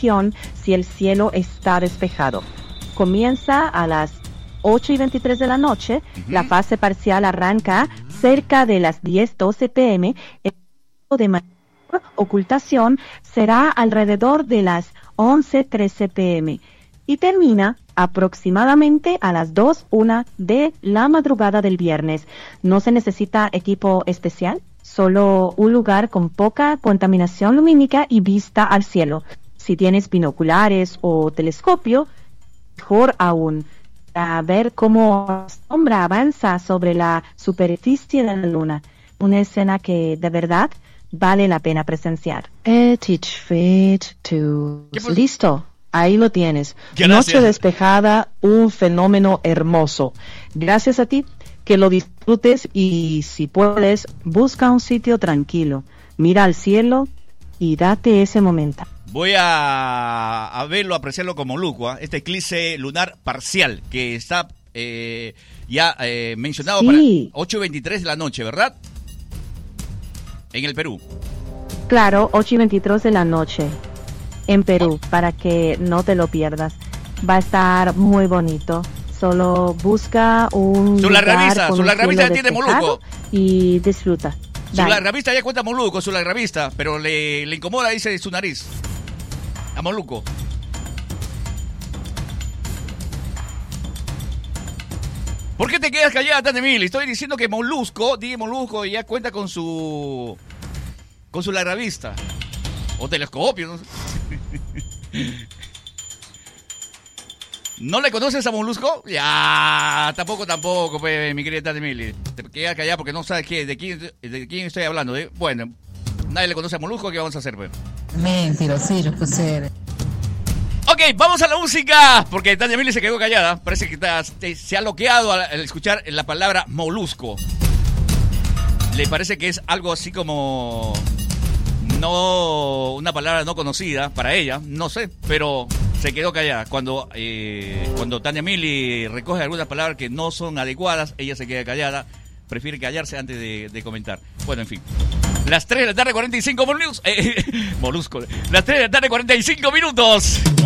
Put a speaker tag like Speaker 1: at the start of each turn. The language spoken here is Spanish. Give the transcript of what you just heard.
Speaker 1: región si el cielo está despejado. Comienza a las 8:23 de la noche. La fase parcial arranca cerca de las 10:12 p.m. El tiempo de mayor ocultación será alrededor de las 11:13 p.m. y termina aproximadamente a las 2:01 de la madrugada del viernes. No se necesita equipo especial, solo un lugar con poca contaminación lumínica y vista al cielo. Si tienes binoculares o telescopio, mejor aún, a ver cómo la sombra avanza sobre la superficie de la luna. Una escena que de verdad vale la pena presenciar. Teach fit to... Listo, ahí lo tienes.
Speaker 2: Gracias.
Speaker 1: Noche despejada, un fenómeno hermoso. Gracias a ti, que lo disfrutes y si puedes, busca un sitio tranquilo. Mira al cielo y date ese momento.
Speaker 2: Voy a verlo, apreciarlo como Moluco, este eclipse lunar parcial que está mencionado
Speaker 1: Sí.
Speaker 2: para 8:23 de la noche, ¿verdad? En el Perú.
Speaker 1: Claro, 8:23 de la noche en Perú, para que no te lo pierdas. Va a estar muy bonito. Solo busca un lugar con un cielo
Speaker 2: ya tiene
Speaker 1: despejado
Speaker 2: Moluco.
Speaker 1: y disfruta. Dale.
Speaker 2: Sularravista ya cuenta Moluco, Sularravista, pero le incomoda, dice, su nariz. A Moluco. ¿Por qué te quedas callada, Tania Mili? Estoy diciendo que Molusco ya cuenta con su Sularravista. O telescopio, no sé. ¿No le conoces a Molusco? Ya, tampoco, pues, mi querida Tania Mili. Te quedas callada porque no sabes de quién estoy hablando. Bueno, nadie le conoce a Molusco, ¿qué vamos a hacer, pues?
Speaker 3: Mentirosillos, pues eres.
Speaker 2: Ok, vamos a la música, porque Tania Mili se quedó callada. Parece que se ha bloqueado al escuchar la palabra molusco. Le parece que es algo así como... No, una palabra no conocida para ella, no sé, pero se quedó callada. Cuando Tania Mili recoge algunas palabras que no son adecuadas, ella se queda callada. Prefiere callarse antes de comentar. Bueno, en fin. Las 3 de la tarde, 45 Molusco. Las 3 de la tarde, 45 minutos.